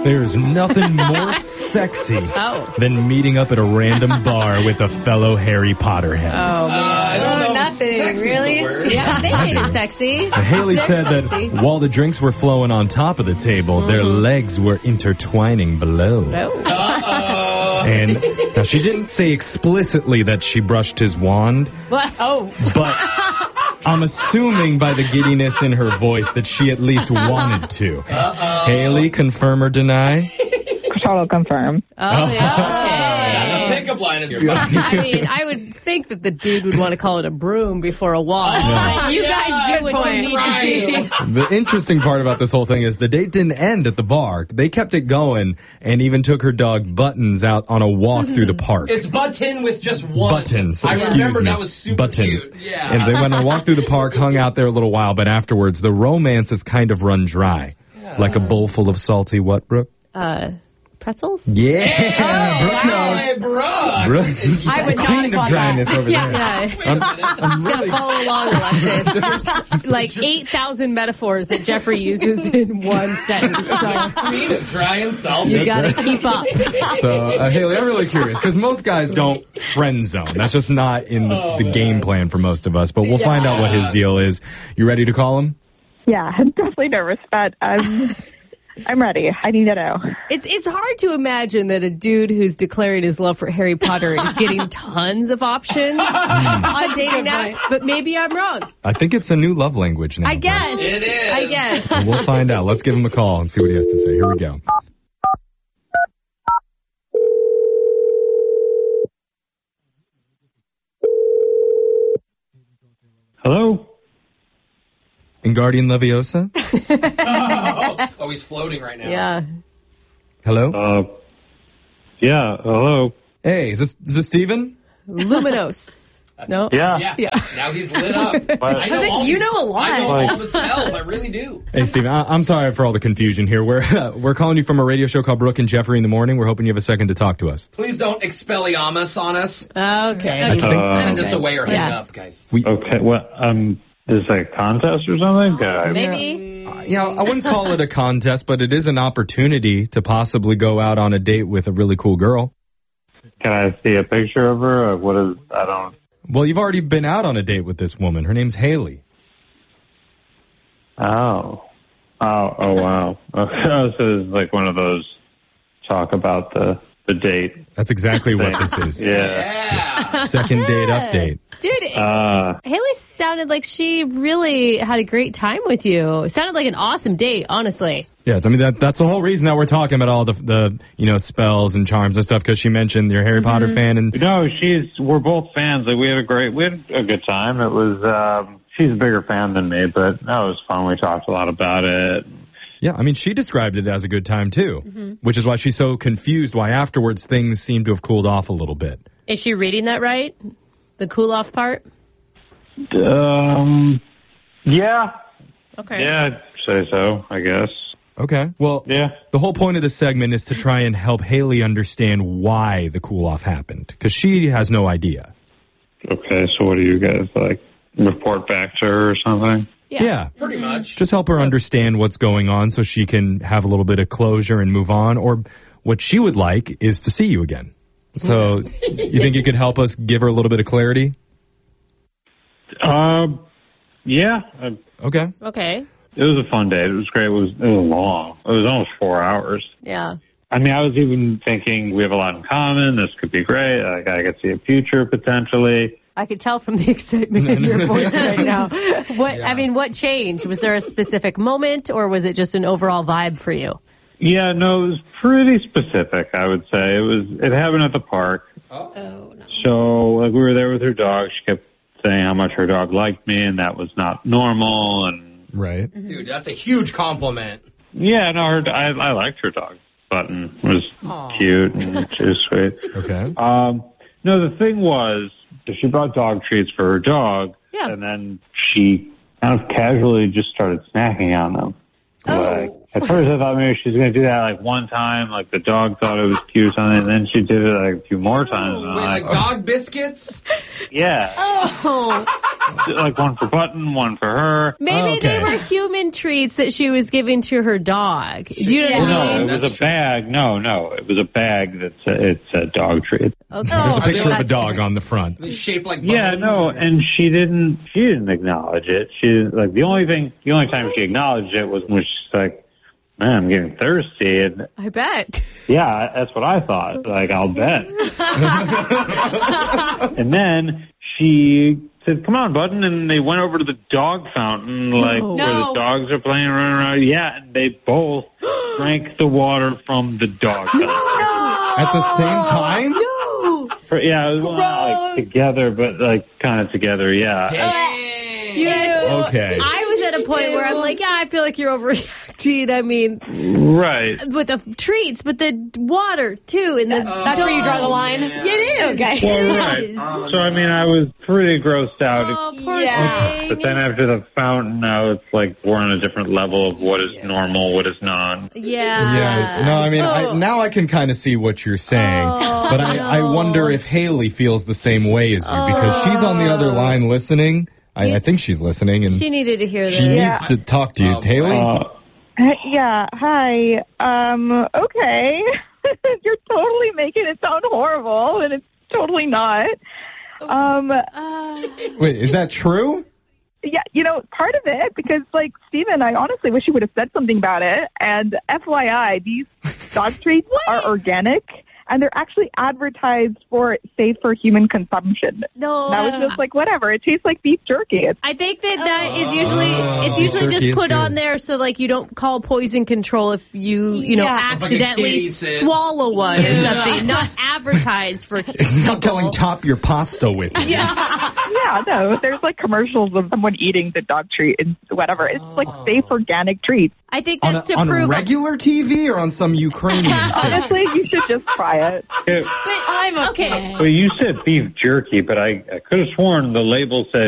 There's nothing more sexy than meeting up at a random bar with a fellow Harry Potter head. I don't know. Nothing, Sexy's really? the word. Yeah, they made it sexy. Haley said that Sexy. while the drinks were flowing on top of the table, their legs were intertwining below. And now she didn't say explicitly that she brushed his wand, What? Oh. but I'm assuming by the giddiness in her voice that she at least wanted to. Haley, confirm or deny? Total confirm. Oh, yeah. Yeah, the pickup line is your I mean, I would think that the dude would want to call it a broom before a wand. But you guys do what you need to do. The interesting part about this whole thing is the date didn't end at the bar. They kept it going and even took her dog Buttons out on a walk through the park. It's Button with just one. Buttons, I excuse remember me. that was super Button. cute. Yeah. And they went on a walk through the park, hung out there a little while, but afterwards the romance has kind of run dry. Like a bowl full of salty what, Brooke? Pretzels? Yeah. Hi, Brooke Brooke. knows. I would not Queen have of dryness over there. Yeah. I'm Just really gotta follow along, Alexis. There's like 8,000 metaphors that Jeffrey uses in one sentence. So Queen is dry and salty. you gotta keep up. So, Haley, I'm really curious because most guys don't friend zone. That's just not in the game plan for most of us. But we'll find out what his deal is. You ready to call him? Yeah, I'm definitely nervous, but I'm ready. I need to know. It's hard to imagine that a dude who's declaring his love for Harry Potter is getting tons of options on dating apps, but maybe I'm wrong. I think it's a new love language now. I guess. It is. I guess. But we'll find out. Let's give him a call and see what he has to say. Here we go. Hello? Guardian Leviosa? Oh, he's floating right now. Yeah. Hello? Yeah, hello. Hey, is this Steven? Luminos. No? Yeah. Yeah. Now he's lit up. I know all you these- know a lot. I know Like- all the spells. I really do. Hey, Steven, I'm sorry for all the confusion here. We're calling you from a radio show called Brooke and Jeffrey in the Morning. We're hoping you have a second to talk to us. Please don't Expelliarmus on us. Okay. Send us away or hang Yes. up, guys. Okay, well, is it a contest or something? Maybe. Yeah, I wouldn't call it a contest, but it is an opportunity to possibly go out on a date with a really cool girl. Can I see a picture of her? Or what is, I don't, Well, you've already been out on a date with this woman. Her name's Haley. oh, wow. Okay, so it's like one of those talk about the date. That's exactly what this is. Yeah. Second date update. Dude, Haley sounded like she really had a great time with you. It sounded like an awesome date, honestly. Yeah, I mean, that's the whole reason that we're talking about all the spells and charms and stuff, because she mentioned you're a Harry Potter fan. And No, we're both fans. Like, we had a good time. It was, she's a bigger fan than me, but that was fun. We talked a lot about it. yeah, I mean, she described it as a good time, too, which is why she's so confused why afterwards things seem to have cooled off a little bit. Is she reading that right? The cool off part? Yeah. Okay. Yeah, I'd say so, I guess. Okay. Well, Yeah. the whole point of this segment is to try and help Haley understand why the cool-off happened, because she has no idea. Okay, so what do you guys, like, report back to her or something? Yeah. Pretty much. Just help her understand what's going on so she can have a little bit of closure and move on. Or what she would like is to see you again. So you think you could help us give her a little bit of clarity? Yeah. Okay. Okay. It was a fun date. It was great. It was long. It was almost 4 hours. Yeah. I mean, I was even thinking we have a lot in common. This could be great. I could see a future potentially. I could tell from the excitement in your voice right now. What changed? Was there a specific moment, or was it just an overall vibe for you? Yeah, no, it was pretty specific, I would say. It happened at the park. Oh, no. So, like, we were there with her dog. She kept saying how much her dog liked me, and that was not normal. And Right. Dude, that's a huge compliment. yeah, no, I liked her dog. Button was cute and she was sweet. Okay. No, the thing was, she brought dog treats for her dog, Yeah. and then she kind of casually just started snacking on them. Like, at first I thought maybe she was going to do that like one time, like the dog thought it was cute or something, and then she did it like a few more times. And I'm Wait, like dog biscuits? yeah. Oh, like one for Button, one for her. Maybe they Okay. were human treats that she was giving to her dog. Do you know what I mean? No, it was a bag. No, it was a bag it's a dog treat. Okay. There's a Are they picture of a like- dog on the front. They're shaped like bones. Yeah, no, and she didn't acknowledge it. She like the only time she acknowledged it was when she's like, "Man, I'm getting thirsty," and I bet. yeah, that's what I thought. Like, I'll bet. And then she said, "Come on, Button," and they went over to the dog fountain, like where the dogs are playing running around. Yeah, and they both drank the water from the dog fountain. At the same time? No. Yeah, it was not like together, but like kind of together. Yeah. Yes. Okay. I was at a point where I'm like, yeah, I feel like you're overreacting. I mean, Right. with the treats, but the water too, and the That's where you draw the line? Yeah. It is. Okay. Well, right. So I mean, I was pretty grossed out. Oh, poor Yeah. thing. But then after the fountain, now it's like we're on a different level of what is normal, what is not. Yeah. Yeah, no, I mean, now I can kind of see what you're saying, but I wonder if Haley feels the same way as you, because she's on the other line listening. I think she's listening, and She needed to hear this. she needs to talk to you. Haley? Yeah, hi. Okay. You're totally making it sound horrible, and it's totally not. Wait, is that true? Yeah, part of it, because, like, Steven, I honestly wish you would have said something about it. And FYI, these dog treats are organic, and they're actually advertised for safe for human consumption. No. And I was just like, whatever. It tastes like beef jerky. It's I think that is usually turkey just is put good. on there so like you don't call poison control if you know Yeah. If like a accidentally kid eats it. swallow one or something. Not advertised for It's not telling top your pasta with it. yeah, no. There's like commercials of someone eating the dog treat and whatever. It's like safe organic treats. I think On, that's to on prove. regular TV or on some Ukrainian station? Honestly, you should just try it. But I'm okay. Well, you said beef jerky, but I could have sworn the label said